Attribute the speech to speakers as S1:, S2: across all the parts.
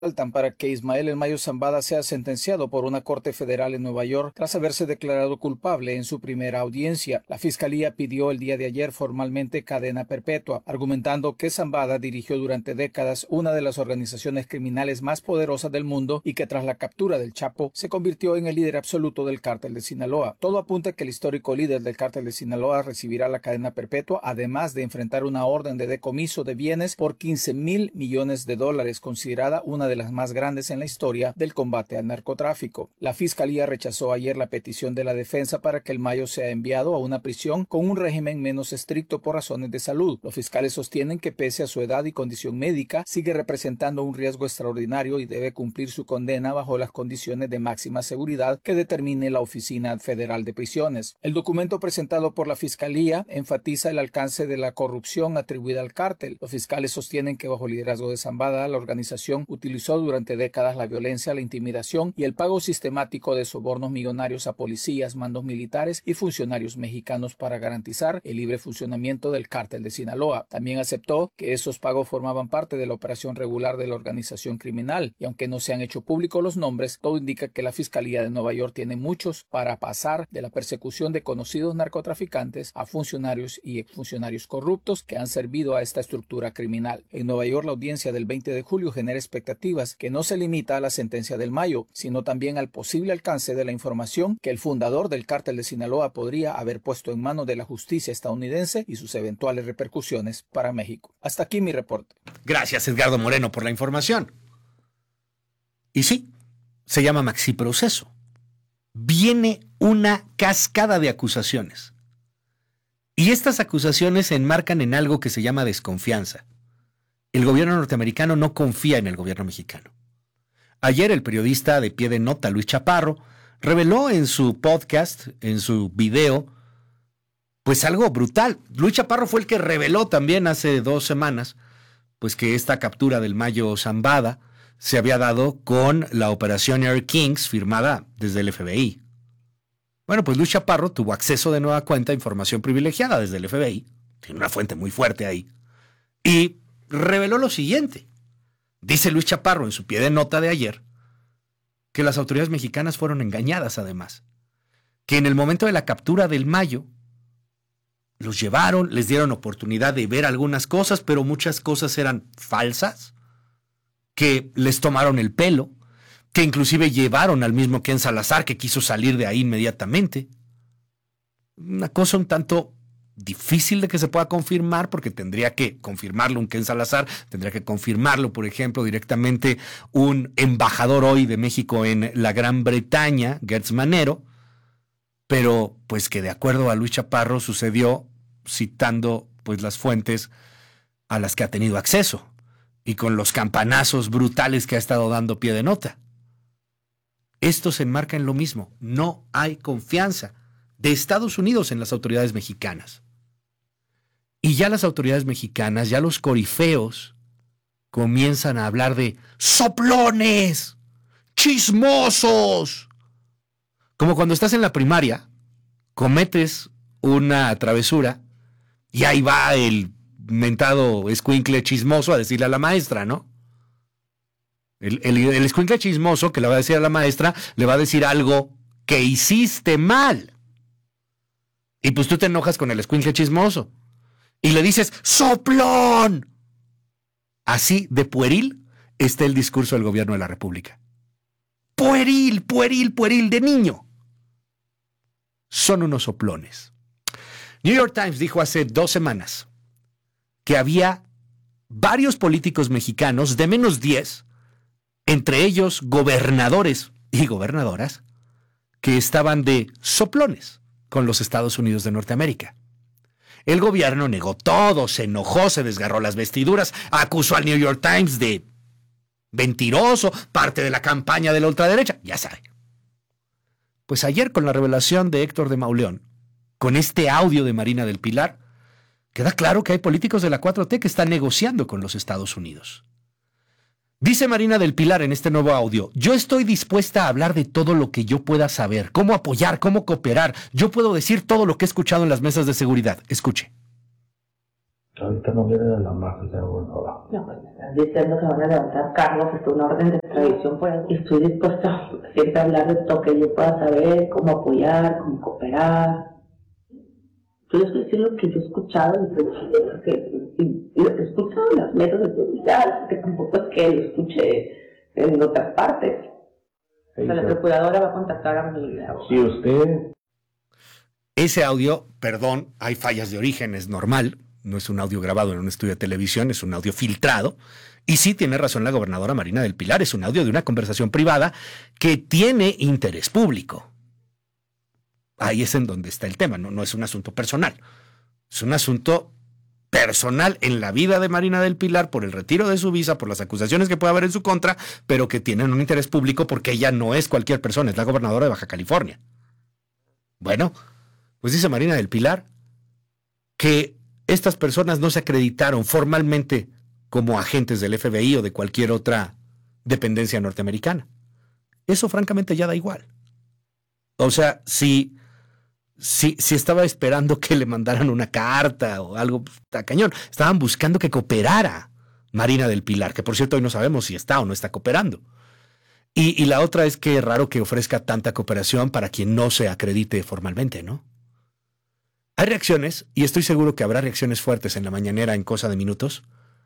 S1: faltan para que Ismael El Mayo Zambada sea sentenciado por una corte federal en Nueva York tras haberse declarado culpable en su primera audiencia. La fiscalía pidió el día de ayer formalmente cadena perpetua, argumentando que Zambada dirigió durante décadas una de las organizaciones criminales más poderosas del mundo y que tras la captura del Chapo se convirtió en el líder absoluto del cártel de Sinaloa. Todo apunta a que el histórico líder del cártel de Sinaloa recibirá la cadena perpetua, además de enfrentar una orden de decomiso de bienes por $15,000 millones, considerada una de las más grandes en la historia del combate al narcotráfico. La fiscalía rechazó ayer la petición de la defensa para que El Mayo sea enviado a una prisión con un régimen menos estricto por razones de salud. Los fiscales sostienen que pese a su edad y condición médica, sigue representando un riesgo extraordinario y debe cumplir su condena bajo las condiciones de máxima seguridad que determine la Oficina Federal de Prisiones. El documento presentado por la fiscalía enfatiza el alcance de la corrupción atribuida al cártel. Los fiscales sostienen que bajo el liderazgo de Zambada, la organización utilizó durante décadas la violencia, la intimidación y el pago sistemático de sobornos millonarios a policías, mandos militares y funcionarios mexicanos para garantizar el libre funcionamiento del cártel de Sinaloa. También aceptó que esos pagos formaban parte de la operación regular de la organización criminal y aunque no se han hecho públicos los nombres, todo indica que la Fiscalía de Nueva York tiene muchos para pasar de la persecución de conocidos narcotraficantes a funcionarios y exfuncionarios corruptos que han servido a esta estructura criminal. En Nueva York, la audiencia del 20 de julio genera expectativas que no se limita a la sentencia del Mayo, sino también al posible alcance de la información que el fundador del cártel de Sinaloa podría haber puesto en manos de la justicia estadounidense y sus eventuales repercusiones para México. Hasta aquí mi reporte.
S2: Gracias, Edgardo Moreno, por la información. Y sí, se llama maxiproceso. Viene una cascada de acusaciones. Y estas acusaciones se enmarcan en algo que se llama desconfianza. El gobierno norteamericano no confía en el gobierno mexicano. Ayer el periodista de Pie de Nota, Luis Chaparro, reveló en su podcast, en su video, pues algo brutal. Luis Chaparro fue el que reveló también hace 2 semanas, pues que esta captura del Mayo Zambada se había dado con la operación Air Kings firmada desde el FBI. Bueno, pues Luis Chaparro tuvo acceso de nueva cuenta a información privilegiada desde el FBI, tiene una fuente muy fuerte ahí, y reveló lo siguiente. Dice Luis Chaparro en su Pie de Nota de ayer que las autoridades mexicanas fueron engañadas además, que en el momento de la captura del Mayo los llevaron, les dieron oportunidad de ver algunas cosas, pero muchas cosas eran falsas, que les tomaron el pelo, que inclusive llevaron al mismo Ken Salazar, que quiso salir de ahí inmediatamente. Una cosa un tanto difícil de que se pueda confirmar, porque tendría que confirmarlo un Ken Salazar, tendría que confirmarlo, por ejemplo, directamente un embajador hoy de México en la Gran Bretaña, Gertz Manero, pero pues que de acuerdo a Luis Chaparro sucedió citando pues las fuentes a las que ha tenido acceso y con los campanazos brutales que ha estado dando Pie de Nota. Esto se enmarca en lo mismo, no hay confianza de Estados Unidos en las autoridades mexicanas. Y ya las autoridades mexicanas, ya los corifeos, comienzan a hablar de soplones, chismosos. Como cuando estás en la primaria, cometes una travesura y ahí va el mentado escuincle chismoso a decirle a la maestra, ¿no? El escuincle chismoso que le va a decir a la maestra, le va a decir algo que hiciste mal. Y pues tú te enojas con el escuincle chismoso y le dices ¡soplón! Así de pueril está el discurso del gobierno de la República. Pueril, pueril, pueril de niño. Son unos soplones. New York Times dijo hace 2 semanas que había varios políticos mexicanos de menos 10, entre ellos gobernadores y gobernadoras, que estaban de soplones con los Estados Unidos de Norteamérica. El gobierno negó todo, se enojó, se desgarró las vestiduras, acusó al New York Times de mentiroso, parte de la campaña de la ultraderecha, ya sabe. Pues ayer con la revelación de Héctor de Mauleón, con este audio de Marina del Pilar, queda claro que hay políticos de la 4T que están negociando con los Estados Unidos. Dice Marina del Pilar en este nuevo audio: yo estoy dispuesta a hablar de todo lo que yo pueda saber, cómo apoyar, cómo cooperar. Yo puedo decir todo lo que he escuchado en las mesas de seguridad. Escuche.
S3: Ahorita no viene de la marca, señor gobernador.
S4: No, pues me están diciendo que van a levantar cargos, una orden de extradición, pues estoy dispuesta siempre a hablar de todo que yo pueda saber, cómo apoyar, cómo cooperar. Yo estoy diciendo lo que yo he escuchado y lo que he escuchado en las mesas de publicidad, que tampoco es que lo escuche en otras partes. O sea, la procuradora va a contactar a mi...
S3: Sí, usted...
S2: Ese audio, perdón, hay fallas de origen, es normal, no es un audio grabado en un estudio de televisión, es un audio filtrado. Y sí tiene razón la gobernadora Marina del Pilar, es un audio de una conversación privada que tiene interés público. Ahí es en donde está el tema, no es un asunto personal. Es un asunto personal en la vida de Marina del Pilar por el retiro de su visa, por las acusaciones que puede haber en su contra, pero que tienen un interés público porque ella no es cualquier persona, es la gobernadora de Baja California. Bueno, pues dice Marina del Pilar que estas personas no se acreditaron formalmente como agentes del FBI o de cualquier otra dependencia norteamericana. Eso francamente ya da igual. O sea, si estaba esperando que le mandaran una carta o algo, está cañón. Estaban buscando que cooperara Marina del Pilar, que por cierto hoy no sabemos si está o no está cooperando. Y la otra es que es raro que ofrezca tanta cooperación para quien no se acredite formalmente, ¿no? Hay reacciones, y estoy seguro que habrá reacciones fuertes en la mañanera en cosa de minutos,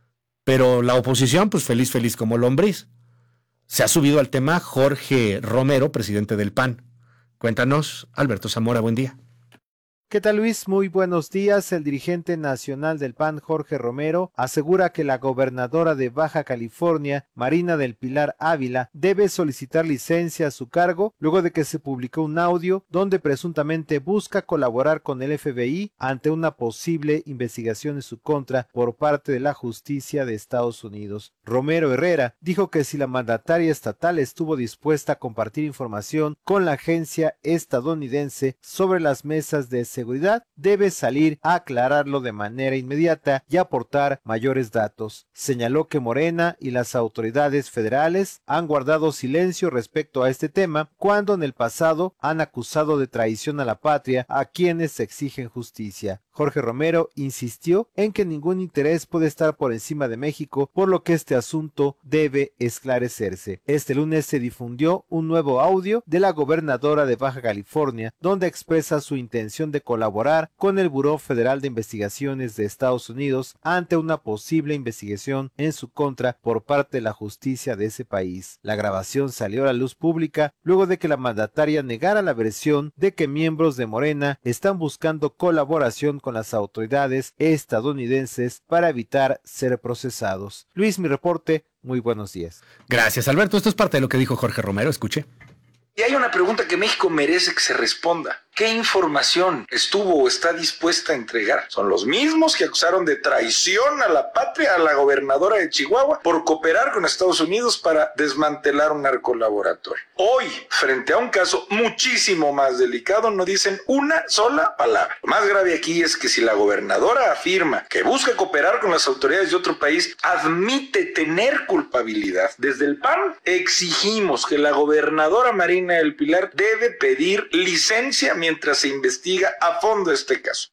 S2: pero la oposición, pues feliz como lombriz. Se ha subido al tema Jorge Romero, presidente del PAN. Cuéntanos, Alberto Zamora, buen día.
S5: ¿Qué tal, Luis? Muy buenos días. El dirigente nacional del PAN, Jorge Romero, asegura que la gobernadora de Baja California, Marina del Pilar Ávila, debe solicitar licencia a su cargo luego de que se publicó un audio donde presuntamente busca colaborar con el FBI ante una posible investigación en su contra por parte de la justicia de Estados Unidos. Romero Herrera dijo que si la mandataria estatal estuvo dispuesta a compartir información con la agencia estadounidense sobre las mesas de seguridad, debe salir a aclararlo de manera inmediata y aportar mayores datos. Señaló que Morena y las autoridades federales han guardado silencio respecto a este tema cuando en el pasado han acusado de traición a la patria a quienes exigen justicia. Jorge Romero insistió en que ningún interés puede estar por encima de México, por lo que este asunto debe esclarecerse. Este lunes se difundió un nuevo audio de la gobernadora de Baja California, donde expresa su intención de colaborar con el Buró Federal de Investigaciones de Estados Unidos ante una posible investigación en su contra por parte de la justicia de ese país. La grabación salió a la luz pública luego de que la mandataria negara la versión de que miembros de Morena están buscando colaboración con las autoridades estadounidenses para evitar ser procesados. Luis, mi reporte, muy buenos días.
S2: Gracias, Alberto. Esto es parte de lo que dijo Jorge Romero, escuche.
S6: Y hay una pregunta que México merece que se responda. ¿Qué información estuvo o está dispuesta a entregar? Son los mismos que acusaron de traición a la patria a la gobernadora de Chihuahua por cooperar con Estados Unidos para desmantelar un narcolaboratorio. Hoy, frente a un caso muchísimo más delicado, no dicen una sola palabra. Lo más grave aquí es que si la gobernadora afirma que busca cooperar con las autoridades de otro país, admite tener culpabilidad. Desde el PAN exigimos que la gobernadora Marina del Pilar debe pedir licencia mientras se investiga a fondo este caso.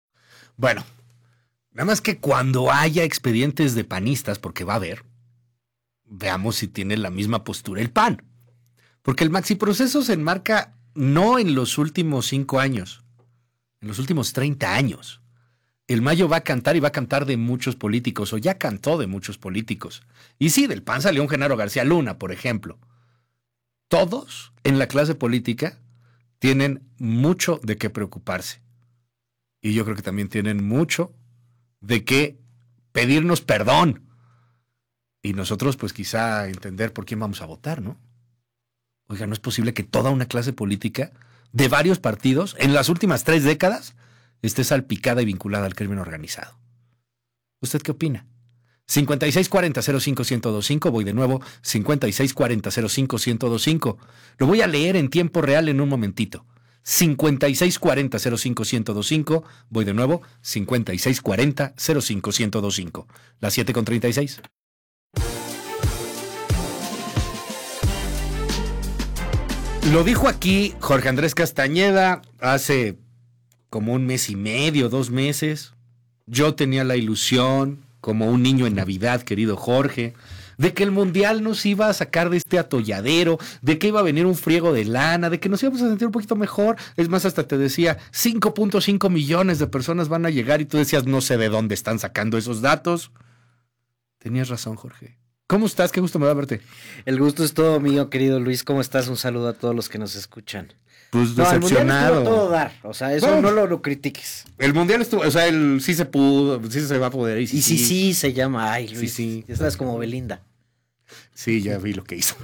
S2: Bueno, nada más que cuando haya expedientes de panistas, porque va a haber, veamos si tiene la misma postura el PAN. Porque el maxiproceso se enmarca no en los últimos 5 años, en los últimos 30 años. El Mayo va a cantar y va a cantar de muchos políticos, o ya cantó de muchos políticos. Y sí, del PAN salió un Genaro García Luna, por ejemplo. Todos en la clase política tienen mucho de qué preocuparse. Y yo creo que también tienen mucho de qué pedirnos perdón. Y nosotros, pues quizá entender por quién vamos a votar, ¿no? Oiga, no es posible que toda una clase política de varios partidos en las últimas 3 décadas esté salpicada y vinculada al crimen organizado. ¿Usted qué opina? 5640-05-1025, voy de nuevo, 5640-05-1025. Lo voy a leer en tiempo real en un momentito. 5640-05-1025, voy de nuevo, 5640-05-1025. Las 7:36. Lo dijo aquí Jorge Andrés Castañeda hace como 1 mes y medio, 2 meses. Yo tenía la ilusión, como un niño en Navidad, querido Jorge, de que el Mundial nos iba a sacar de este atolladero, de que iba a venir un friego de lana, de que nos íbamos a sentir un poquito mejor. Es más, hasta te decía, 5.5 millones de personas van a llegar y tú decías, no sé de dónde están sacando esos datos. Tenías razón, Jorge. ¿Cómo estás? Qué gusto me da verte.
S7: El gusto es todo mío, querido Luis. ¿Cómo estás? Un saludo a todos los que nos escuchan.
S2: Pues
S7: No, el Mundial
S2: decepcionado.
S7: estuvo a todo dar. O sea, eso
S2: Bueno.
S7: no lo critiques.
S2: El Mundial estuvo, o sea, sí se pudo, sí se va a poder.
S7: Y sí se llama. Ay, Luis.
S2: Sí.
S7: Ya estás como Belinda.
S2: Sí, ya vi lo que hizo.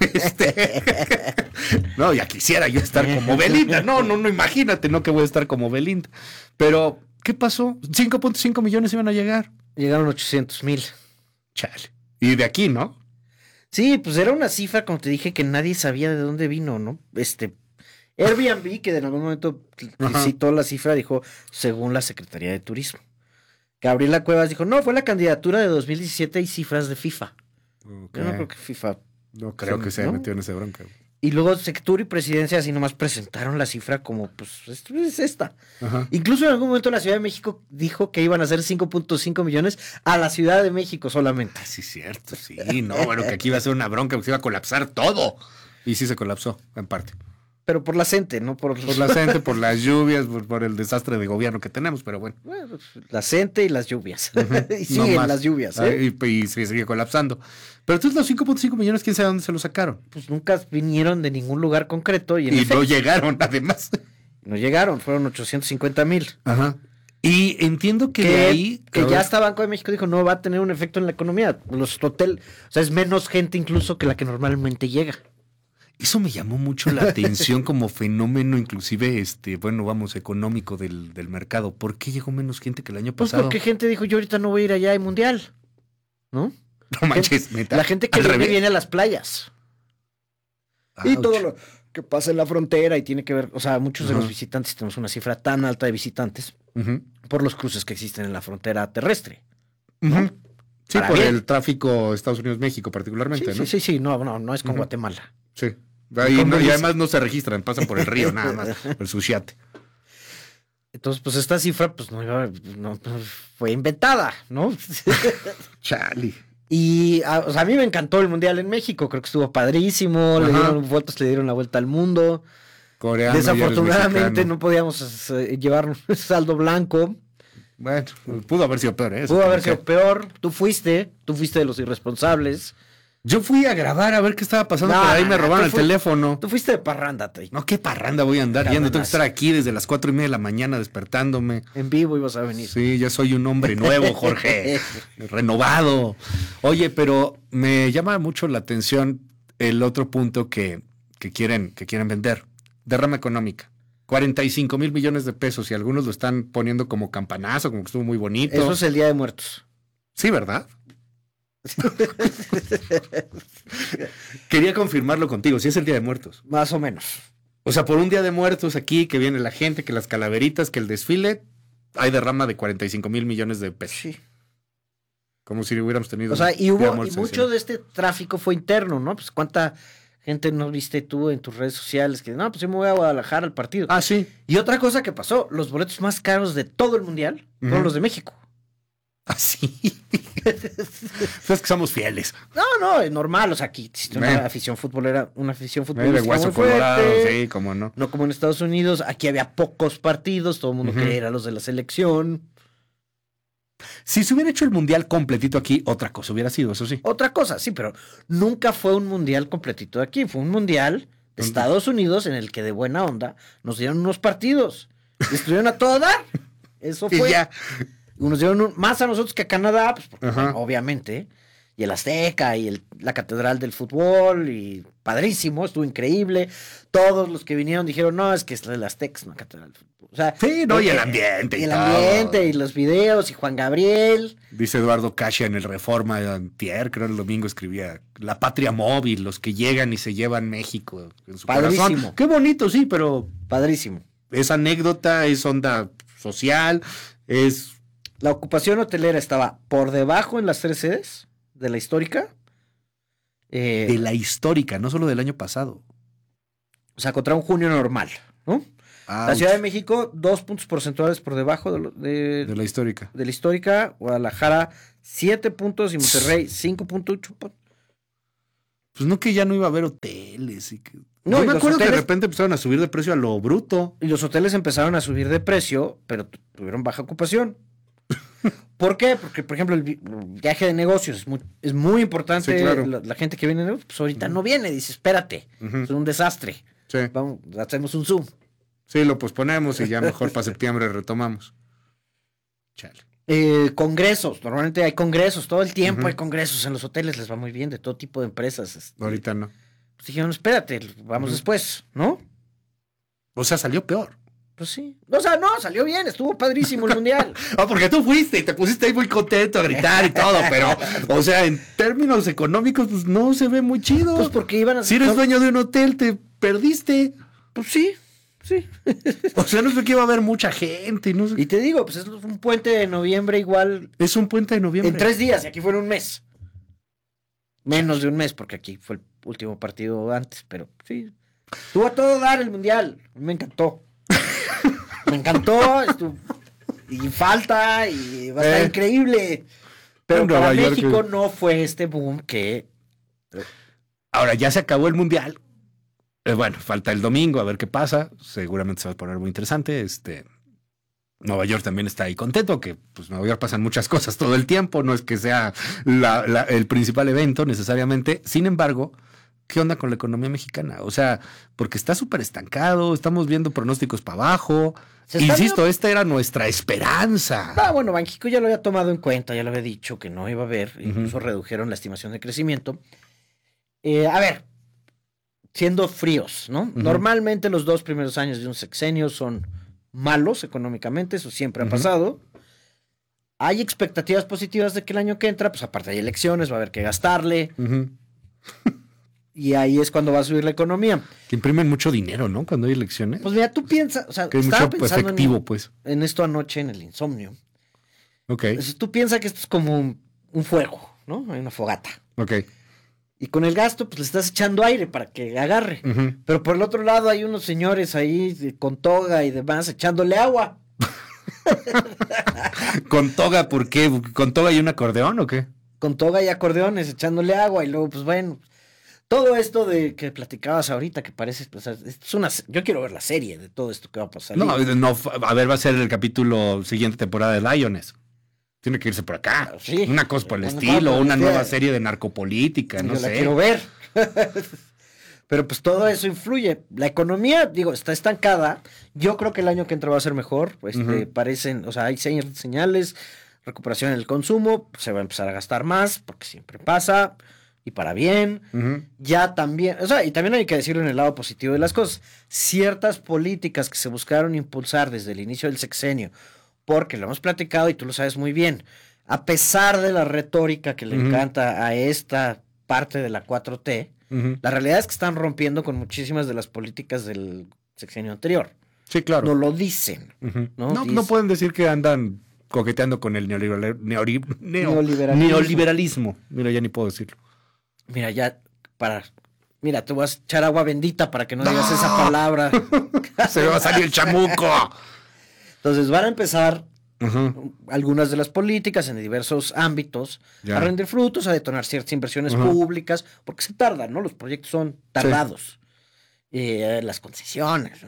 S2: No, ya quisiera yo estar como Belinda. No, imagínate, no que voy a estar como Belinda. Pero, ¿qué pasó? 5.5 millones iban a llegar.
S7: Llegaron 800,000.
S2: Chale. Y de aquí, ¿no?
S7: Sí, pues era una cifra, como te dije, que nadie sabía de dónde vino, ¿no? Airbnb, que en algún momento
S2: Ajá.
S7: citó la cifra, dijo, según la Secretaría de Turismo. Gabriela Cuevas dijo, no, fue la candidatura de 2017 y cifras de FIFA. Yo no creo que FIFA.
S2: No creo que se haya
S7: ¿no?
S2: metido en esa bronca.
S7: Y luego Sectur y Presidencia así nomás presentaron la cifra como, pues, esto es esta.
S2: Ajá.
S7: Incluso en algún momento la Ciudad de México dijo que iban a hacer 5.5 millones a la Ciudad de México solamente.
S2: Ah, sí, cierto, sí. No, bueno, que aquí iba a ser una bronca, que se iba a colapsar todo. Y sí se colapsó, en parte.
S7: Pero por la gente, no por...
S2: Por la gente, por las lluvias, por el desastre de gobierno que tenemos, pero bueno.
S7: Bueno, la gente y las lluvias. Y
S2: No
S7: siguen
S2: más.
S7: las lluvias,
S2: Ah,
S7: ¿eh?
S2: y se sigue colapsando. Pero entonces los 5.5 millones, ¿quién sabe dónde se los sacaron?
S7: Pues nunca vinieron de ningún lugar concreto y en
S2: Y
S7: efecto,
S2: no llegaron, además.
S7: no llegaron, fueron 850,000.
S2: Ajá. Y entiendo que de ahí...
S7: Que ya hasta Banco de México dijo, no va a tener un efecto en la economía. Los hoteles, o sea, es menos gente incluso que la que normalmente llega.
S2: Eso me llamó mucho la atención como fenómeno, inclusive, bueno, vamos, económico del mercado. ¿Por qué llegó menos gente que el año
S7: Pues
S2: pasado?
S7: porque gente dijo, yo ahorita no voy a ir allá, hay mundial. ¿No?
S2: No manches, neta.
S7: La gente que
S2: Al revés.
S7: viene a las playas. Y
S2: Ouch.
S7: todo lo que pasa en la frontera y tiene que ver, o sea, muchos de
S2: Ajá.
S7: los visitantes, tenemos una cifra tan alta de visitantes
S2: Ujú,
S7: por los cruces que existen en la frontera terrestre.
S2: ujú. Sí,
S7: Para
S2: por
S7: bien.
S2: el tráfico Estados Unidos-México particularmente, ¿no?
S7: Sí, no es con
S2: Ujú.
S7: Guatemala.
S2: Sí. Ahí
S7: Con
S2: no- y
S7: Belice.
S2: además no se registran, pasan por el río nada más, el suchiate.
S7: Entonces, pues esta cifra, pues no fue inventada, ¿no?
S2: Chale.
S7: Y o sea, a mí me encantó el Mundial en México, creo que estuvo padrísimo, le
S2: Ajá.
S7: dieron la vuelta al mundo.
S2: Coreano.
S7: Desafortunadamente no podíamos llevar saldo blanco.
S2: Bueno, pudo haber sido peor, ¿eh? Eso
S7: Pudo haber
S2: como
S7: sido peor. Tú fuiste de los irresponsables.
S2: que- Yo fui a grabar a ver qué estaba pasando,
S7: No,
S2: pero ahí
S7: no,
S2: me
S7: no,
S2: robaron
S7: tú
S2: el
S7: fuiste-
S2: teléfono.
S7: Tú fuiste de parranda, Tay.
S2: No, qué parranda voy a andar yendo. Tengo que estar aquí desde las 4:30 de la mañana despertándome.
S7: En vivo ibas a venir.
S2: Sí, ya soy un hombre nuevo, Jorge. Renovado. Oye, pero me llama mucho la atención el otro punto que quieren vender. Derrama económica. 45,000 millones de pesos y algunos lo están poniendo como campanazo, como que estuvo muy bonito.
S7: Eso es el Día de Muertos.
S2: Sí, ¿verdad? Quería confirmarlo contigo, si es el Día de Muertos.
S7: Más o menos.
S2: O sea, por un Día de Muertos aquí, que viene la gente, que las calaveritas, que el desfile, hay derrama de 45,000 millones de pesos.
S7: Sí.
S2: Como si hubiéramos tenido...
S7: O sea, y
S2: Día de
S7: hubo, y
S2: Muertos
S7: mucho de este tráfico fue interno, ¿no? Pues cuánta gente no viste tú en tus redes sociales que, no, pues yo me voy a Guadalajara al partido.
S2: Ah, sí.
S7: Y otra cosa que pasó, los boletos más caros de todo el mundial fueron
S2: Ujú.
S7: los de México.
S2: Ah, sí. Sabes que somos fieles.
S7: No, es normal, o sea, aquí existe una
S2: Bueno.
S7: afición futbolera,
S2: De
S7: muy
S2: hueso
S7: fuerte.
S2: colorado, sí, cómo no.
S7: No como en Estados Unidos, aquí había pocos partidos, todo el mundo
S2: Ujú.
S7: quería ir a los de la selección.
S2: Si se hubiera hecho el mundial completito aquí, otra cosa hubiera sido, eso sí.
S7: Otra cosa, sí, pero nunca fue un mundial completito de aquí, fue un mundial de
S2: ¿Dónde?
S7: Estados Unidos en el que de buena onda nos dieron unos partidos y estuvieron a todo dar. Eso
S2: Y
S7: fue.
S2: ya.
S7: Y nos dieron más a nosotros que a Canadá, pues porque,
S2: Ajá.
S7: bueno, obviamente. Y el Azteca y la Catedral del Fútbol y padrísimo, estuvo increíble. Todos los que vinieron dijeron, no, es que es el Azteca, es una Catedral del Fútbol. O sea,
S2: Sí, no, y el ambiente y
S7: el
S2: todo.
S7: ambiente y los videos y Juan Gabriel.
S2: Dice Eduardo Casia en el Reforma de antier, creo el domingo escribía, la patria móvil, los que llegan y se llevan México en su
S7: Padrísimo.
S2: corazón. Qué bonito, sí, pero
S7: Padrísimo.
S2: es anécdota, es onda social, es...
S7: La ocupación hotelera estaba por debajo en las 3 sedes de la histórica.
S2: de la histórica, no solo del año pasado.
S7: O sea, contra un junio normal, ¿no? La Ciudad de México, 2 puntos porcentuales por debajo
S2: De la histórica.
S7: de la histórica. Guadalajara, 7 puntos y Monterrey, 5.8.
S2: Pues no, que ya no iba a haber hoteles.
S7: No,
S2: Yo
S7: y
S2: me
S7: los
S2: acuerdo que de
S7: hoteles-
S2: repente empezaron a subir de precio a lo bruto.
S7: Y los hoteles empezaron a subir de precio, pero tuvieron baja ocupación. ¿Por qué? Porque, por ejemplo, el viaje de negocios es muy importante.
S2: Sí, claro.
S7: La gente que viene de negocios, pues ahorita no viene. Dice, espérate, es un desastre.
S2: Sí.
S7: Vamos, hacemos un Zoom.
S2: Sí, lo posponemos y ya mejor para septiembre retomamos. Chale.
S7: Congresos, normalmente hay congresos, todo el tiempo hay congresos en los hoteles, les va muy bien, de todo tipo de empresas.
S2: Ahorita no.
S7: Pues dijeron, espérate, vamos después, ¿no?
S2: O sea, salió peor.
S7: Pues sí. O sea, no, salió bien, estuvo padrísimo el mundial.
S2: Porque tú fuiste y te pusiste ahí muy contento a gritar y todo, pero, o sea, en términos económicos, pues no se ve muy chido.
S7: Pues porque iban a...
S2: Si eres dueño de un hotel, te perdiste.
S7: Pues sí.
S2: O sea, no sé que iba a haber mucha gente. No sé.
S7: Y te digo, pues es un puente de noviembre igual.
S2: Es un puente de noviembre.
S7: En 3 días, y aquí fue en un mes. Menos de un mes, porque aquí fue el último partido antes, pero sí. Estuvo a todo dar el mundial. Me encantó. Me encantó. Y falta, y va a estar increíble. Pero
S2: En
S7: para
S2: Nueva York,
S7: México no fue este boom que...
S2: Ahora ya se acabó el mundial. Bueno, falta el domingo a ver qué pasa. Seguramente se va a poner muy interesante. Nueva York también está ahí contento, que pues Nueva York pasan muchas cosas todo el tiempo. No es que sea el principal evento necesariamente. Sin embargo, ¿qué onda con la economía mexicana? O sea, porque está súper estancado. Estamos viendo pronósticos para abajo. Insisto, esta era nuestra esperanza.
S7: Bueno, Banxico ya lo había tomado en cuenta, ya lo había dicho que no iba a haber. Incluso redujeron la estimación de crecimiento. A ver, siendo fríos, ¿no? Normalmente los 2 primeros años de un sexenio son malos económicamente, eso siempre ha pasado. Hay expectativas positivas de que el año que entra, pues aparte hay elecciones, va a haber que gastarle. Y ahí es cuando va a subir la economía.
S2: Que imprimen mucho dinero, ¿no? Cuando hay elecciones.
S7: Pues mira, tú piensas, o sea,
S2: Que hay
S7: estaba
S2: mucho
S7: pensando
S2: efectivo, pues.
S7: en esto anoche en el insomnio.
S2: Ok.
S7: Entonces, tú piensas que esto es como un fuego, ¿no? Hay una fogata.
S2: Ok.
S7: Y con el gasto, pues le estás echando aire para que agarre. Pero por el otro lado hay unos señores ahí con toga y demás echándole agua.
S2: ¿Con toga por qué? ¿Con toga y un acordeón o qué?
S7: Con toga y acordeones echándole agua. Y luego, pues bueno, todo esto de que platicabas ahorita que parece, pues, yo quiero ver la serie de todo esto que va a pasar.
S2: No, a ver, va a ser el capítulo siguiente temporada de Lioness. Tiene que irse por acá.
S7: Sí.
S2: Una cosa por el
S7: Una
S2: estilo,
S7: cosa por el
S2: una
S7: estilo.
S2: nueva serie de narcopolítica, no
S7: Yo la
S2: sé.
S7: quiero ver. Pero pues todo eso influye. La economía, digo, está estancada. Yo creo que el año que entra va a ser mejor. Parecen, o sea, hay señales, recuperación en el consumo, se va a empezar a gastar más, porque siempre pasa, y para bien. Ya también, o sea, y también hay que decirlo en el lado positivo de las cosas. Ciertas políticas que se buscaron impulsar desde el inicio del sexenio, porque lo hemos platicado y tú lo sabes muy bien, a pesar de la retórica que le encanta a esta parte de la 4T, la realidad es que están rompiendo con muchísimas de las políticas del sexenio anterior.
S2: Sí, claro.
S7: No lo dicen.
S2: No pueden decir que andan coqueteando con el
S7: Neoliberalismo.
S2: neoliberalismo. Mira, ya ni puedo decirlo.
S7: Mira, mira, te voy a echar agua bendita para que no digas esa palabra.
S2: Se me va a salir el chamuco.
S7: Entonces van a empezar algunas de las políticas en diversos ámbitos a rendir frutos, a detonar ciertas inversiones públicas, porque se tardan, ¿no? Los proyectos son tardados. Las concesiones.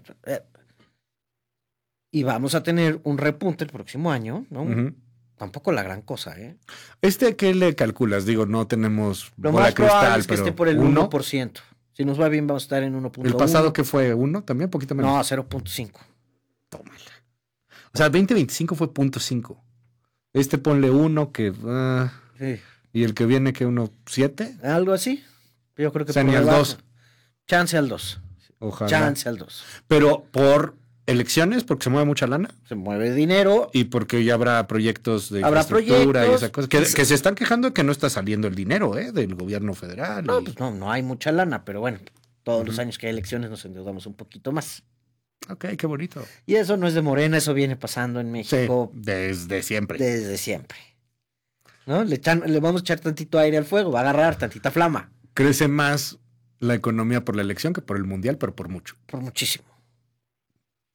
S7: Y vamos a tener un repunte el próximo año, ¿no? Tampoco la gran cosa, ¿eh?
S2: ¿Qué le calculas? Digo, no tenemos
S7: Lo
S2: bola
S7: más probable
S2: cristal,
S7: es que
S2: pero
S7: esté por el
S2: 1%.
S7: 1%. Si nos va bien, vamos a estar en 1.1.
S2: ¿El pasado qué fue? ¿1? ¿También? ¿Poquito menos?
S7: No, 0.5.
S2: Tómala. O sea, 2025 fue 0.5. Ponle 1 que...
S7: Sí.
S2: ¿Y el que viene que 1.7?
S7: Algo así. Yo creo que
S2: O sea,
S7: por
S2: ni al
S7: debajo.
S2: 2.
S7: Chance al 2.
S2: Ojalá.
S7: Chance al 2.
S2: Pero por elecciones, porque se mueve mucha lana.
S7: Se mueve dinero.
S2: Y porque ya habrá proyectos de
S7: Habrá
S2: infraestructura
S7: proyectos,
S2: y esa cosa. Que se están quejando de que no está saliendo el dinero del gobierno federal.
S7: No, pues no hay mucha lana, pero bueno, todos los años que hay elecciones nos endeudamos un poquito más.
S2: Ok, qué bonito.
S7: Y eso no es de Morena, eso viene pasando en México.
S2: Sí, desde siempre.
S7: Desde siempre. ¿No? Le vamos a echar tantito aire al fuego, va a agarrar tantita flama.
S2: Crece más la economía por la elección que por el mundial, pero por mucho.
S7: Por muchísimo.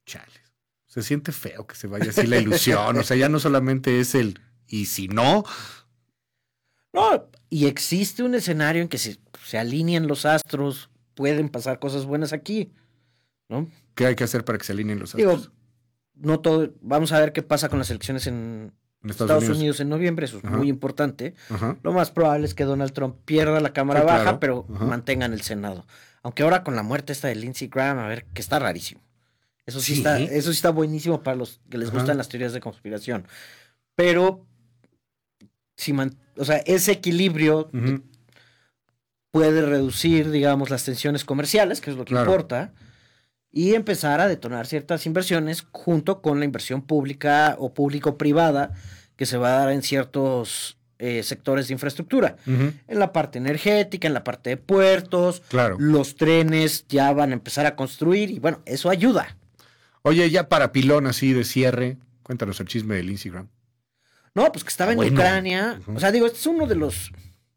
S2: Chale. Se siente feo que se vaya así la ilusión. O sea, ya no solamente es el ¿y si no?
S7: No, y existe un escenario en que se alinean los astros, pueden pasar cosas buenas aquí, ¿no?
S2: ¿Qué hay que hacer para que se alineen los astros?
S7: Digo, no todo, vamos a ver qué pasa con las elecciones en Estados Unidos en noviembre, eso es muy importante. Lo más probable es que Donald Trump pierda la Cámara Baja, pero mantengan el Senado. Aunque ahora con la muerte esta de Lindsey Graham, a ver, que está rarísimo. Eso sí está buenísimo para los que les gustan las teorías de conspiración. Pero o sea, ese equilibrio puede reducir, digamos, las tensiones comerciales, que es lo que importa, y empezar a detonar ciertas inversiones junto con la inversión pública o público-privada que se va a dar en ciertos sectores de infraestructura. En la parte energética, en la parte de puertos, los trenes ya van a empezar a construir y bueno, eso ayuda.
S2: Oye, ya para pilón así de cierre, cuéntanos el chisme del Instagram.
S7: No, pues que estaba en Ucrania. O sea, digo, este es uno de los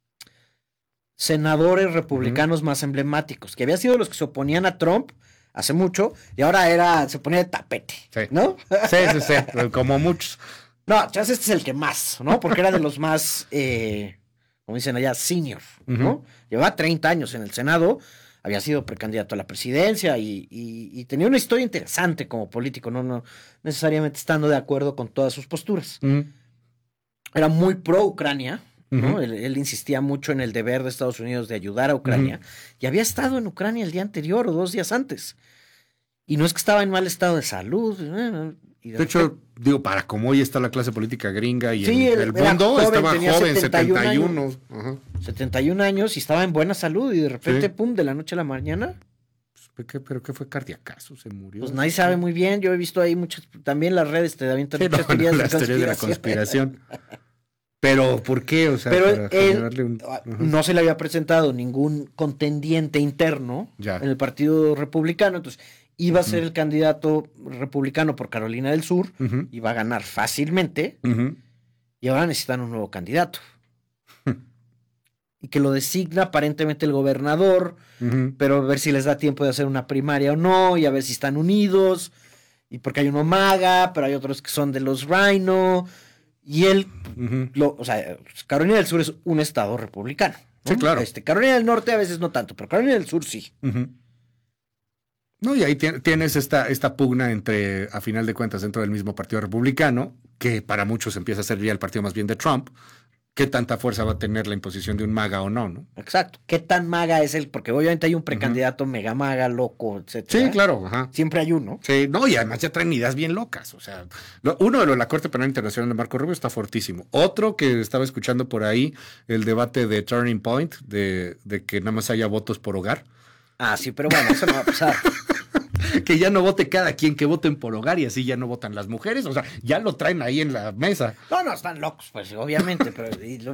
S7: senadores republicanos más emblemáticos, que había sido los que se oponían a Trump hace mucho, y ahora se ponía de tapete, ¿no?
S2: Sí, como muchos.
S7: No, ya este es el que más, ¿no? Porque era de los más, como dicen allá, senior, ¿no? Llevaba 30 años en el Senado, había sido precandidato a la presidencia y tenía una historia interesante como político, no necesariamente estando de acuerdo con todas sus posturas. Era muy pro Ucrania, ¿no? Él insistía mucho en el deber de Estados Unidos de ayudar a Ucrania, y había estado en Ucrania el día anterior o 2 días antes. Y no es que estaba en mal estado de salud.
S2: De hecho, digo, para como hoy está la clase política gringa y el mundo, estaba joven, 71.
S7: 71 años y estaba en buena salud y de repente, pum, de la noche a la mañana.
S2: ¿Pero qué fue? ¿Cardiacaso? ¿Se murió?
S7: Pues nadie sabe muy bien. Yo he visto ahí también las redes te avientan muchas teorías
S2: de la conspiración. Pero, ¿por qué? O sea,
S7: pero él no se le había presentado ningún contendiente interno en el Partido Republicano, entonces iba a ser el candidato republicano por Carolina del Sur, iba a ganar fácilmente, y ahora necesitan un nuevo candidato. Y que lo designa aparentemente el gobernador, pero a ver si les da tiempo de hacer una primaria o no, y a ver si están unidos, y porque hay uno MAGA, pero hay otros que son de los Rhino, y él, o sea, Carolina del Sur es un estado republicano, ¿no?
S2: Sí, claro.
S7: Carolina del Norte a veces no tanto, pero Carolina del Sur sí.
S2: No, y ahí tienes esta pugna entre, a final de cuentas, dentro del mismo Partido Republicano, que para muchos empieza a ser ya el partido más bien de Trump. ¿Qué tanta fuerza va a tener la imposición de un MAGA o no?
S7: Exacto. ¿Qué tan MAGA es él? Porque obviamente hay un precandidato mega MAGA, loco, etcétera.
S2: Sí, claro.
S7: Siempre hay uno.
S2: Sí, no, y además ya traen ideas bien locas. O sea, uno de la Corte Penal Internacional de Marco Rubio está fortísimo. Otro que estaba escuchando por ahí, el debate de Turning Point, de que nada más haya votos por hogar.
S7: Ah, sí, pero bueno, eso no va a pasar.
S2: Que ya no vote cada quien, que voten por hogar y así ya no votan las mujeres. O sea, ya lo traen ahí en la mesa.
S7: No, están locos, pues, obviamente. Pero,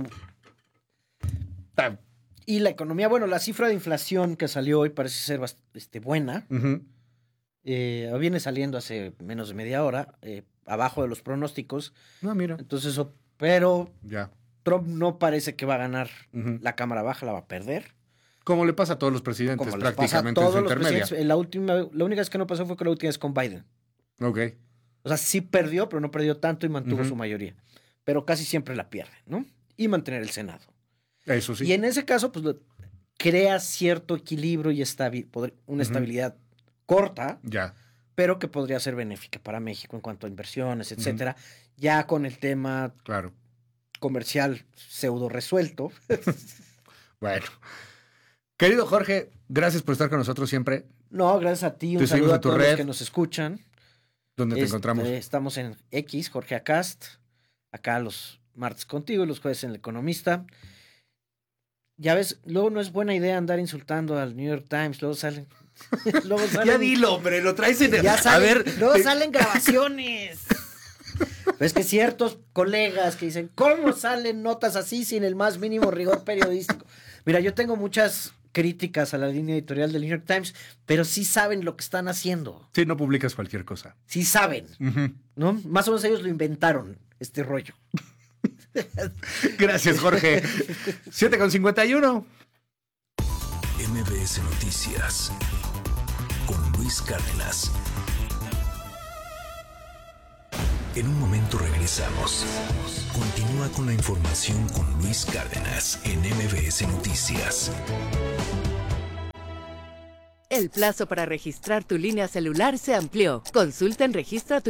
S7: y la economía, bueno, la cifra de inflación que salió hoy parece ser buena. Viene saliendo hace menos de media hora, abajo de los pronósticos.
S2: No, mira.
S7: Entonces eso, pero
S2: ya.
S7: Trump no parece que va a ganar la Cámara Baja, la va a perder.
S2: Como le pasa a todos los presidentes, prácticamente en su intermedia.
S7: La única vez que no pasó fue con la última vez con Biden.
S2: Ok.
S7: O sea, sí perdió, pero no perdió tanto y mantuvo su mayoría. Pero casi siempre la pierde, ¿no? Y mantener el Senado.
S2: Eso sí.
S7: Y en ese caso, pues, crea cierto equilibrio y una estabilidad corta, pero que podría ser benéfica para México en cuanto a inversiones, etcétera. Ya con el tema comercial pseudo resuelto.
S2: Bueno. Querido Jorge, gracias por estar con nosotros siempre.
S7: No, gracias a ti. Un saludo a todos los que nos escuchan.
S2: ¿Dónde te encontramos?
S7: Estamos en X, Jorge Acast. Acá los martes contigo y los jueves en El Economista. Ya ves, luego no es buena idea andar insultando al New York Times. Luego salen
S2: ya dilo, hombre, lo traes en el...
S7: A ver, luego salen grabaciones. Es que ciertos colegas que dicen, ¿cómo salen notas así sin el más mínimo rigor periodístico? Mira, yo tengo muchas críticas a la línea editorial del New York Times, pero sí saben lo que están haciendo.
S2: Sí, no publicas cualquier cosa.
S7: Sí saben, ¿no? Más o menos ellos lo inventaron, este rollo.
S2: Gracias, Jorge. 7:51.
S8: MBS Noticias con Luis Cárdenas. En un momento regresamos. Continúa con la información con Luis Cárdenas en MBS Noticias.
S9: El plazo para registrar tu línea celular se amplió. Consulta en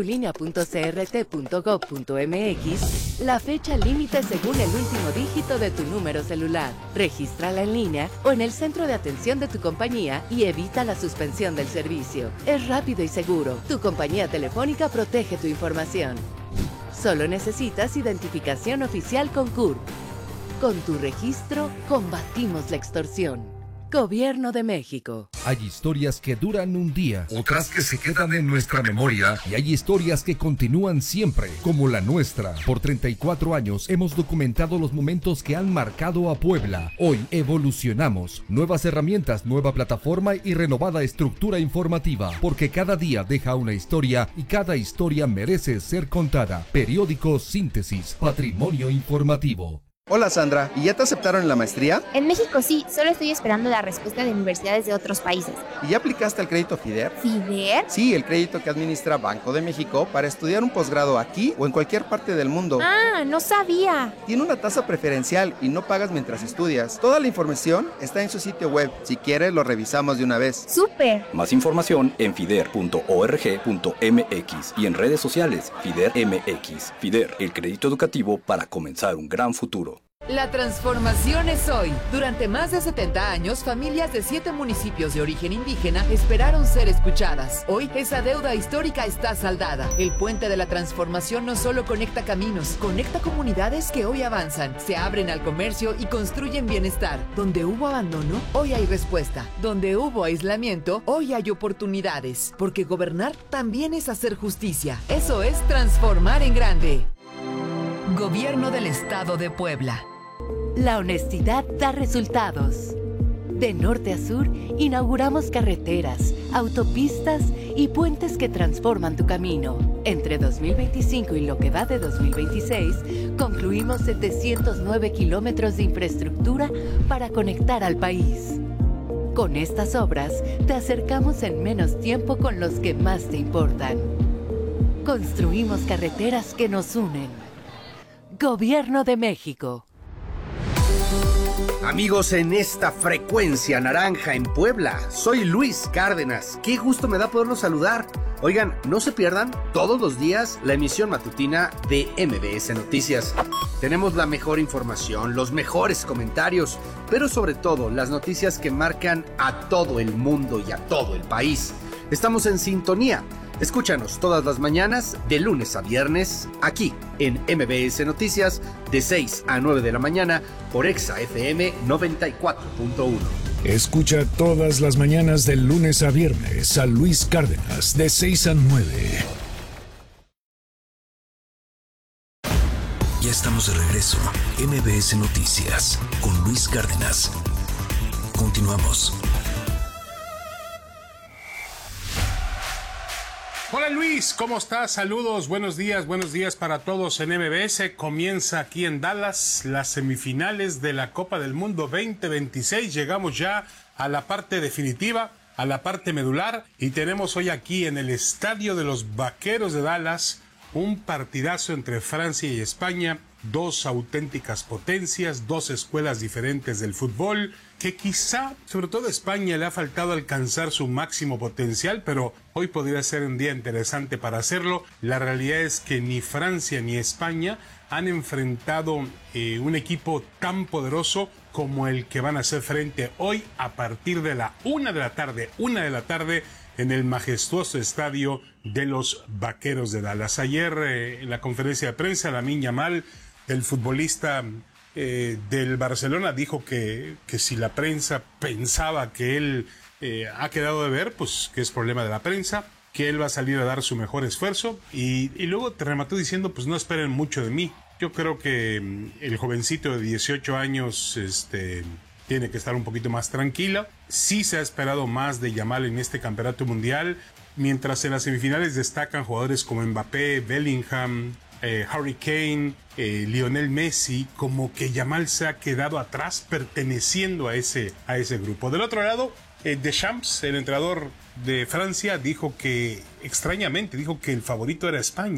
S9: registratulinea.crt.gov.mx la fecha límite según el último dígito de tu número celular. Regístrala en línea o en el centro de atención de tu compañía y evita la suspensión del servicio. Es rápido y seguro. Tu compañía telefónica protege tu información. Solo necesitas identificación oficial con CURP. Con tu registro, combatimos la extorsión. Gobierno de México.
S10: Hay historias que duran un día, otras que se quedan en nuestra memoria y hay historias que continúan siempre, como la nuestra. Por 34 años hemos documentado los momentos que han marcado a Puebla. Hoy evolucionamos. Nuevas herramientas, nueva plataforma y renovada estructura informativa, porque cada día deja una historia y cada historia merece ser contada. Periódico Síntesis, Patrimonio Informativo.
S11: Hola Sandra, ¿y ya te aceptaron en la maestría?
S12: En México sí, solo estoy esperando la respuesta de universidades de otros países.
S11: ¿Y ya aplicaste al crédito FIDER?
S12: ¿FIDER?
S11: Sí, el crédito que administra Banco de México para estudiar un posgrado aquí o en cualquier parte del mundo.
S12: Ah, no sabía.
S11: Tiene una tasa preferencial y no pagas mientras estudias. Toda la información está en su sitio web. Si quieres, lo revisamos de una vez.
S12: ¡Súper!
S13: Más información en fider.org.mx y en redes sociales FIDER MX. FIDER, el crédito educativo para comenzar un gran futuro.
S14: La transformación es hoy. Durante más de 70 años, familias de 7 municipios de origen indígena esperaron ser escuchadas. Hoy, esa deuda histórica está saldada. El puente de la transformación no solo conecta caminos, conecta comunidades que hoy avanzan, se abren al comercio y construyen bienestar. Donde hubo abandono, hoy hay respuesta. Donde hubo aislamiento, hoy hay oportunidades. Porque gobernar también es hacer justicia. Eso es transformar en grande. Gobierno del Estado de Puebla.
S9: La honestidad da resultados. De norte a sur, inauguramos carreteras, autopistas y puentes que transforman tu camino. Entre 2025 y lo que va de 2026, concluimos 709 kilómetros de infraestructura para conectar al país. Con estas obras, te acercamos en menos tiempo con los que más te importan. Construimos carreteras que nos unen. Gobierno de México.
S15: Amigos, en esta frecuencia naranja en Puebla, soy Luis Cárdenas. Qué gusto me da poderlos saludar. Oigan, no se pierdan todos los días la emisión matutina de MBS Noticias. Tenemos la mejor información, los mejores comentarios, pero sobre todo las noticias que marcan a todo el mundo y a todo el país. Estamos en sintonía. Escúchanos todas las mañanas, de lunes a viernes, aquí en MBS Noticias, de 6 a 9 de la mañana, por Exa FM 94.1.
S8: Escucha todas las mañanas, de lunes a viernes, a Luis Cárdenas, de 6 a 9. Ya estamos de regreso. MBS Noticias, con Luis Cárdenas. Continuamos.
S16: Hola Luis, ¿cómo estás? Saludos, buenos días para todos en MBS. Comienza aquí en Dallas las semifinales de la Copa del Mundo 2026. Llegamos ya a la parte definitiva, a la parte medular, y tenemos hoy aquí en el Estadio de los Vaqueros de Dallas un partidazo entre Francia y España. Dos auténticas potencias, dos escuelas diferentes del fútbol, que quizá, sobre todo a España, le ha faltado alcanzar su máximo potencial, pero hoy podría ser un día interesante para hacerlo. La realidad es que ni Francia ni España han enfrentado un equipo tan poderoso como el que van a hacer frente hoy a partir de la 1 de la tarde, en el majestuoso estadio de los Vaqueros de Dallas. Ayer, en la conferencia de prensa, Lamine Yamal, el futbolista del Barcelona, dijo que si la prensa pensaba que él ha quedado de ver, pues que es problema de la prensa, que él va a salir a dar su mejor esfuerzo, y luego te remató diciendo, pues no esperen mucho de mí. Yo creo que el jovencito de 18 años tiene que estar un poquito más tranquilo. Sí se ha esperado más de Yamal en este campeonato mundial, mientras en las semifinales destacan jugadores como Mbappé, Bellingham, Harry Kane, Lionel Messi. Como que Yamal se ha quedado atrás perteneciendo a ese grupo. Del otro lado, Deschamps, el entrenador de Francia, extrañamente dijo que el favorito era España.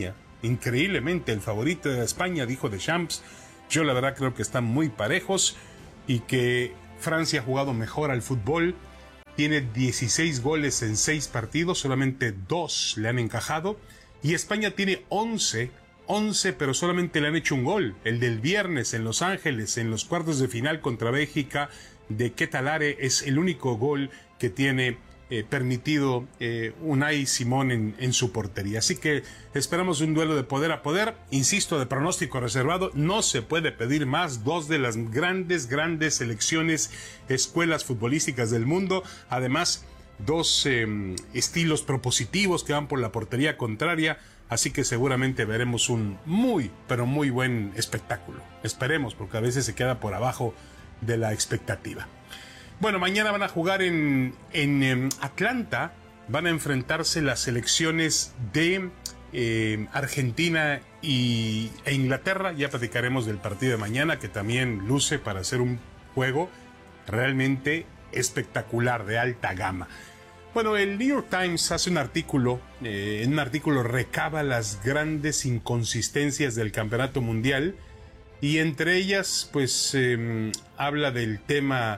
S16: increíblemente el favorito de España, dijo Deschamps. Yo la verdad creo que están muy parejos y que Francia ha jugado mejor al fútbol. Tiene 16 goles en 6 partidos, solamente 2 le han encajado. Y España tiene 11, pero solamente le han hecho un gol. El del viernes en Los Ángeles, en los cuartos de final contra Bélgica, de Ketalare, es el único gol que tiene permitido Unai Simón en su portería. Así que esperamos un duelo de poder a poder. Insisto, de pronóstico reservado, no se puede pedir más. 2 de las grandes selecciones, escuelas futbolísticas del mundo. Además, 2 estilos propositivos que van por la portería contraria. Así que seguramente veremos un muy buen espectáculo. Esperemos, porque a veces se queda por abajo de la expectativa. Bueno, mañana van a jugar en Atlanta. Van a enfrentarse las selecciones de Argentina e Inglaterra. Ya platicaremos del partido de mañana, que también luce para ser un juego realmente espectacular, de alta gama. Bueno, el New York Times hace un artículo, en un artículo recaba las grandes inconsistencias del campeonato mundial, y entre ellas pues habla del tema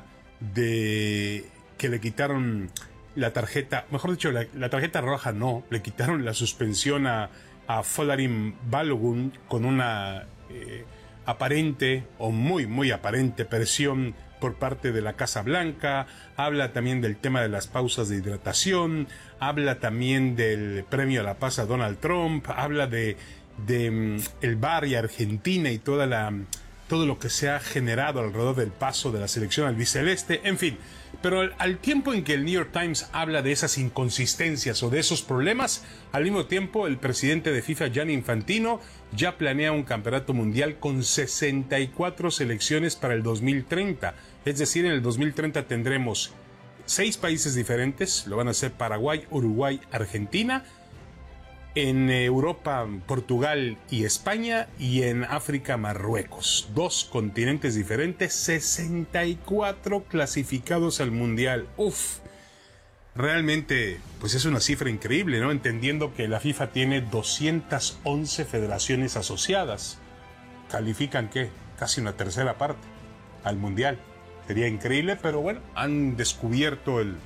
S16: de que le quitaron la tarjeta, mejor dicho, la tarjeta roja no, le quitaron la suspensión a Folarin Balogun con una aparente o muy aparente presión por parte de la Casa Blanca. Habla también del tema de las pausas de hidratación, habla también del premio a la paz a Donald Trump, habla de el VAR y Argentina y todo lo que se ha generado alrededor del paso de la selección albiceleste, en fin. Pero al tiempo en que el New York Times habla de esas inconsistencias o de esos problemas, al mismo tiempo el presidente de FIFA, Gianni Infantino, ya planea un campeonato mundial con 64 selecciones para el 2030. Es decir, en el 2030 tendremos 6 países diferentes, lo van a ser Paraguay, Uruguay, Argentina. En Europa, Portugal y España, y en África, Marruecos. 2 continentes diferentes, 64 clasificados al Mundial. Uf, realmente pues es una cifra increíble, ¿no? Entendiendo que la FIFA tiene 211 federaciones asociadas. Califican, ¿qué? Casi una tercera parte al Mundial. Sería increíble, pero bueno, han descubierto el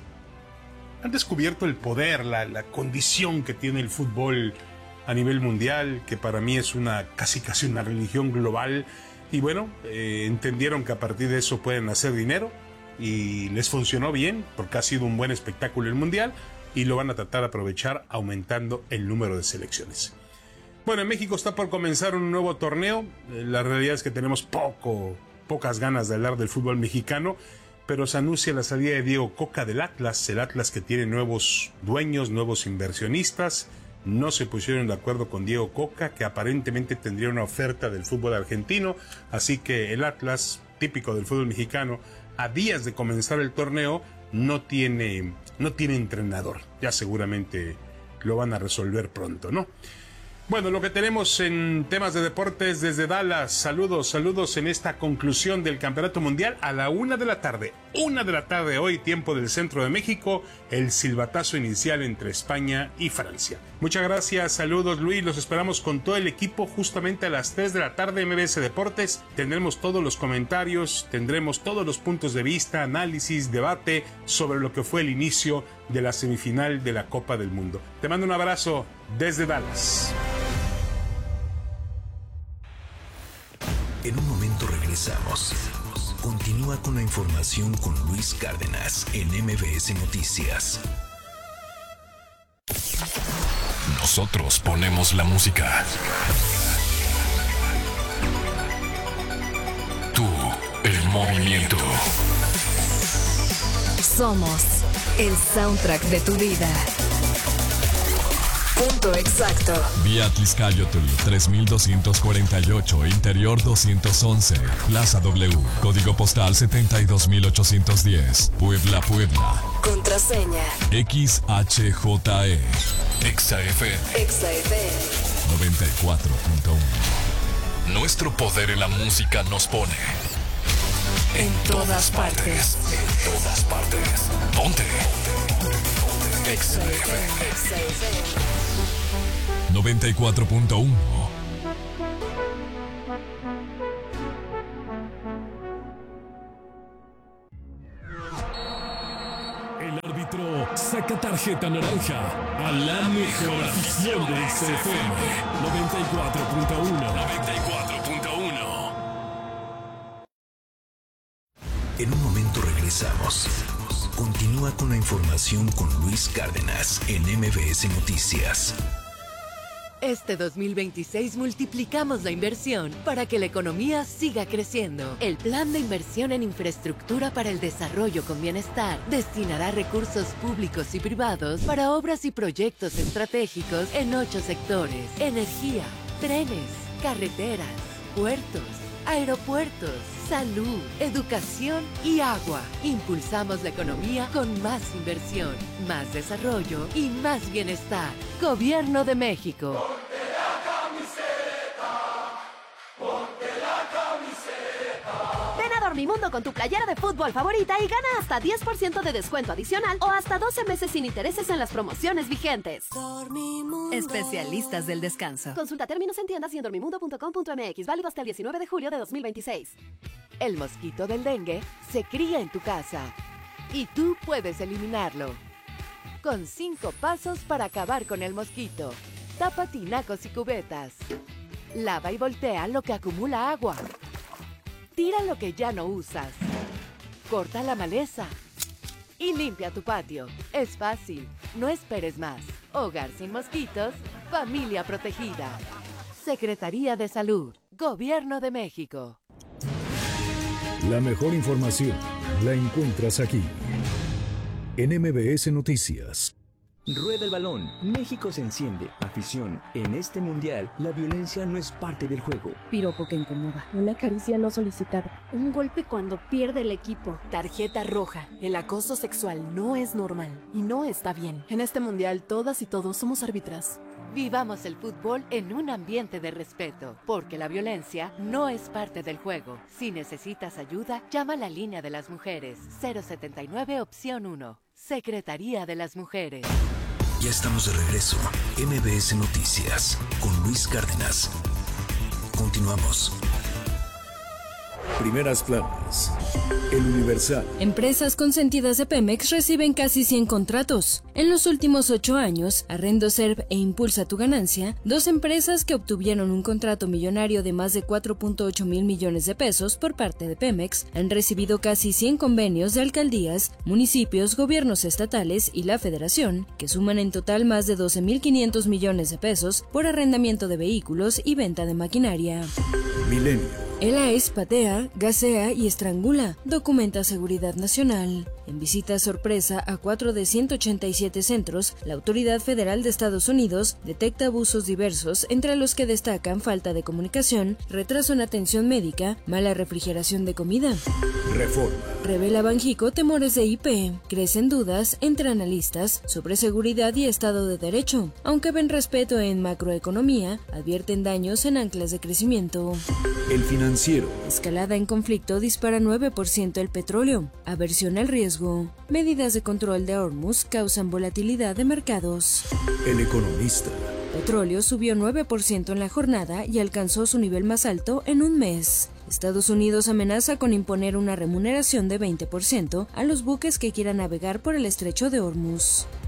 S16: poder, la condición que tiene el fútbol a nivel mundial, que para mí es casi una religión global. Y bueno, entendieron que a partir de eso pueden hacer dinero, y les funcionó bien, porque ha sido un buen espectáculo el mundial, y lo van a tratar de aprovechar aumentando el número de selecciones. Bueno, en México está por comenzar un nuevo torneo. La realidad es que tenemos pocas ganas de hablar del fútbol mexicano, pero se anuncia la salida de Diego Coca del Atlas, el Atlas que tiene nuevos dueños, nuevos inversionistas. No se pusieron de acuerdo con Diego Coca, que aparentemente tendría una oferta del fútbol argentino, así que el Atlas, típico del fútbol mexicano, a días de comenzar el torneo, no tiene entrenador. Ya seguramente lo van a resolver pronto, ¿no? Bueno, lo que tenemos en temas de deportes desde Dallas. Saludos en esta conclusión del Campeonato Mundial a la 1 de la tarde. 1 de la tarde hoy, tiempo del centro de México, el silbatazo inicial entre España y Francia. Muchas gracias, saludos Luis, los esperamos con todo el equipo justamente a las 3 de la tarde MBS Deportes. Tendremos todos los comentarios, tendremos todos los puntos de vista, análisis, debate sobre lo que fue el inicio de la semifinal de la Copa del Mundo. Te mando un abrazo desde Dallas.
S8: En un momento regresamos. Continúa con la información con Luis Cárdenas en MBS Noticias. Nosotros ponemos la música. Tú, el movimiento.
S17: Somos el soundtrack de tu vida. Punto exacto. Vía Tliscayotl 3248, Interior 211, Plaza W, Código Postal 72810, Puebla, Puebla. Contraseña XHJE. XAFM 94.1. Nuestro poder en la música nos pone en todas partes. En todas partes. Ponte. XAFM 94.1 árbitro saca tarjeta naranja a la mejor afición de XFM 94.1.
S8: En un momento regresamos. Continúa con la información con Luis Cárdenas en MBS Noticias.
S9: Este 2026 multiplicamos la inversión para que la economía siga creciendo. El Plan de Inversión en Infraestructura para el Desarrollo con Bienestar destinará recursos públicos y privados para obras y proyectos estratégicos en 8 sectores: energía, trenes, carreteras, puertos, aeropuertos, salud, educación y agua. Impulsamos la economía con más inversión, más desarrollo y más bienestar. Gobierno de México.
S18: Ven a Dormimundo con tu playera de fútbol favorita y gana hasta 10% de descuento adicional o hasta 12 meses sin intereses en las promociones vigentes.
S19: Dormimundo. Especialistas del descanso.
S18: Consulta términos en tiendas y en dormimundo.com.mx. Válido hasta el 19 de julio de 2026.
S9: El mosquito del dengue se cría en tu casa y tú puedes eliminarlo con 5 pasos para acabar con el mosquito. Tapa tinacos y cubetas. Lava y voltea lo que acumula agua. Tira lo que ya no usas. Corta la maleza. Y limpia tu patio. Es fácil. No esperes más. Hogar sin mosquitos. Familia protegida. Secretaría de Salud. Gobierno de México.
S20: La mejor información la encuentras aquí, en MBS Noticias.
S21: Rueda el balón. México se enciende. Afición. En este mundial, la violencia no es parte del juego.
S22: Piropo que incomoda. Una caricia no solicitada. Un golpe cuando pierde el equipo.
S23: Tarjeta roja. El acoso sexual no es normal y no está bien. En este mundial, todas y todos somos árbitras.
S9: Vivamos el fútbol en un ambiente de respeto, porque la violencia no es parte del juego. Si necesitas ayuda, llama a la línea de las mujeres. 079 opción 1. Secretaría de las Mujeres.
S8: Ya estamos de regreso. MBS Noticias con Luis Cárdenas. Continuamos.
S20: Primeras planas. El Universal.
S24: Empresas consentidas de Pemex reciben casi 100 contratos. En los últimos 8 años, Arrendoserv e Impulsa tu Ganancia, 2 empresas que obtuvieron un contrato millonario de más de 4.8 mil millones de pesos por parte de Pemex, han recibido casi 100 convenios de alcaldías, municipios, gobiernos estatales y la Federación, que suman en total más de 12.500 millones de pesos por arrendamiento de vehículos y venta de maquinaria.
S20: Milenio.
S24: El AES patea, gasea y estrangula, documenta Seguridad Nacional. En visita sorpresa a 4 de 187 centros, la Autoridad Federal de Estados Unidos detecta abusos diversos, entre los que destacan falta de comunicación, retraso en atención médica, mala refrigeración de comida.
S20: Reforma.
S24: Revela Banjico temores de IP. Crecen dudas entre analistas sobre seguridad y Estado de Derecho. Aunque ven respeto en macroeconomía, advierten daños en anclas de crecimiento.
S20: El Financiero.
S24: Escalada en conflicto dispara 9% el petróleo. Aversión al riesgo. Medidas de control de Hormuz causan volatilidad de mercados.
S20: El Economista.
S24: Petróleo subió 9% en la jornada y alcanzó su nivel más alto en un mes. Estados Unidos amenaza con imponer una remuneración de 20% a los buques que quieran navegar por el estrecho de Hormuz.